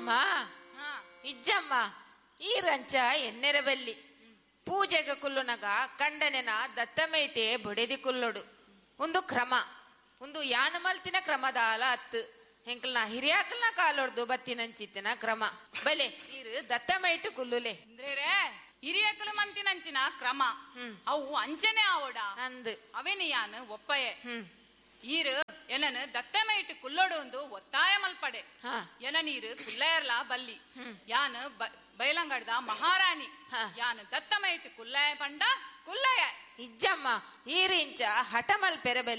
ಇಜ್ಜಮ್ಮ ಇಜ್ಜಮ್ಮ ಈ ರಂಚ ಎನ್ನೆರಬಲ್ಲಿ ಪೂಜೆಗೆ ಕುಲ್ಲುನಗ ಕಂಡನೆನ ದತ್ತಮೈಟೆ ಬೊಡೆದಿ ಕುಲ್ಲೊಡು ಒಂದು ಕ್ರಮ ಒಂದು ಯಾನಮಲ್ತಿನ ಕ್ರಮದ ಆಲ ಅತ್ತು ಹೆಂಕಲ್ನ ಹಿರಿಯಾಕಲ್ನ ಕಾಲೊಡ್ದು ಬತ್ತಿನಂಚಿತ್ತಿನ ಕ್ರಮ ಬಲೆ ಈರು ದತ್ತಮೈಟು ಕುಲ್ಲುಲೆ ಅಂದ್ರೆ ಹಿರಿಯಕಲು ಮಂತಿನಂಚಿನ ಕ್ರಮ ಅವು ಅಂಚನೆ ಆವೋಡ ಅಂದು ಅವೆನಿಯಾನು ಒಪ್ಪಯೆ ಈರು ಎನನು ದತ್ತಮೈಟು ಕುಲ್ಲೊಡು ಒಂದು ಒತ್ತಾಯ ಮಲ್ಪಡೆ ಎನ ನೀರು ಕುಲ್ಲಯರ್ಲ ಬಲ್ಲಿ ಯಾನು ಬೈಲಂಗಡ್ದ ಮಹಾರಾಣಿ ಯಾನು ದತ್ತಮೈಟು ಕುಲ್ಲಯ ಪಂಡ ಕುಲ್ಲಯ ಇಜ್ಜಮ್ಮ ಈರಿಂಚ ಹಠ ಮಲ್ಪೆರೆ